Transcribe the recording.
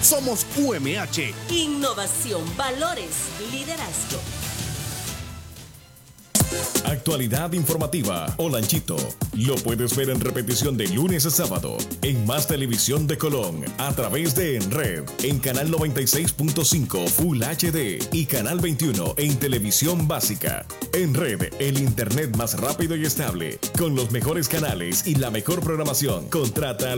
Somos UMH. Innovación, valores, liderazgo. Actualidad informativa Olanchito. Lo puedes ver en repetición de lunes a sábado en Más Televisión de Colón a través de En Red, en Canal 96.5 Full HD y Canal 21 en Televisión Básica. En Red, el internet más rápido y estable, con los mejores canales y la mejor programación. Contrata